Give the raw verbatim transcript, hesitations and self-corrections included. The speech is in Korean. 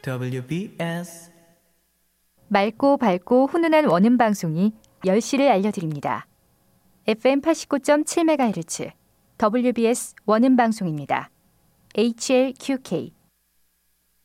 더블유비에스 맑고 밝고 훈훈한 원음 방송이 열 시를 알려드립니다. 에프엠 팔십구 점 칠 메가헤르츠 더블유비에스 원음 방송입니다. 에이치엘큐케이